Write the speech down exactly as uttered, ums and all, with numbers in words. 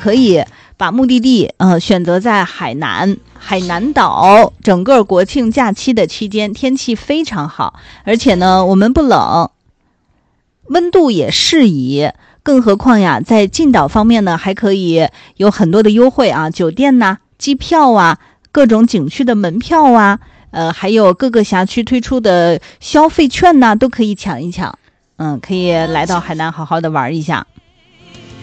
可以把目的地呃选择在海南海南岛。整个国庆假期的期间天气非常好，而且呢我们不冷，温度也适宜。更何况呀，在进岛方面呢，还可以有很多的优惠啊，酒店呐、机票啊、各种景区的门票啊，呃，还有各个辖区推出的消费券呐，都可以抢一抢。嗯，可以来到海南好好的玩一下。